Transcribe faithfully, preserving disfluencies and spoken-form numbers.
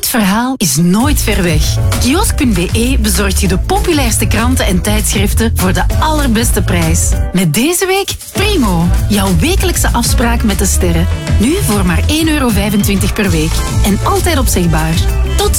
Dit verhaal is nooit ver weg. Kiosk punt be bezorgt je de populairste kranten en tijdschriften voor de allerbeste prijs. Met deze week Primo, jouw wekelijkse afspraak met de sterren. Nu voor maar één euro vijfentwintig per week. En altijd opzegbaar. Tot